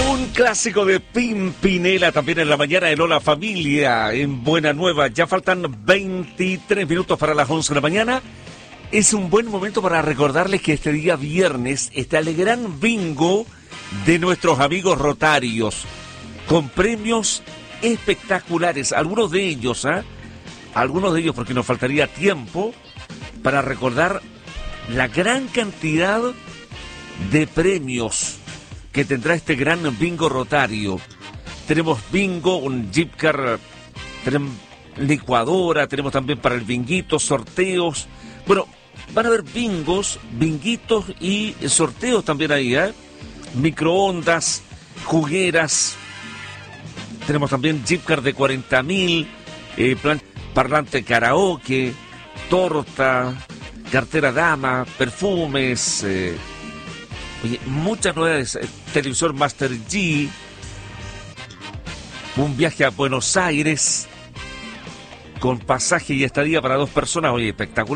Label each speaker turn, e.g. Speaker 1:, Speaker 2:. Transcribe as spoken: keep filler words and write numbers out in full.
Speaker 1: Un clásico de Pimpinela también en la mañana en Hola Familia, en Buena Nueva. Ya faltan veintitrés minutos para las once de la mañana. Es un buen momento para recordarles que este día viernes está el gran bingo de nuestros amigos rotarios, con premios espectaculares. Algunos de ellos, ¿eh? Algunos de ellos, porque nos faltaría tiempo para recordar la gran cantidad de premios que tendrá este gran bingo rotario. Tenemos bingo, un Jeep Car, tenemos licuadora, tenemos también para el binguito, sorteos. Bueno, van a haber bingos, binguitos y sorteos también ahí, ¿eh? Microondas, jugueras. Tenemos también Jeep Car de cuarenta mil, eh, plan, parlante karaoke, torta, cartera dama, perfumes, eh, oye, muchas novedades, eh, televisor Master G, un viaje a Buenos Aires con pasaje y estadía para dos personas, oye, espectacular.